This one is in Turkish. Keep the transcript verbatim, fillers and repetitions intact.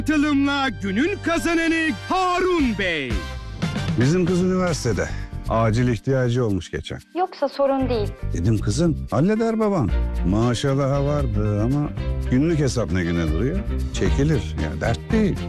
Katılımla günün kazananı Harun Bey. Bizim kız üniversitede. Acil ihtiyacı olmuş geçen. Yoksa sorun değil. Dedim kızım halleder baban. Maaşa daha vardı ama günlük hesap ne güne duruyor? Çekilir. Ya dert değil.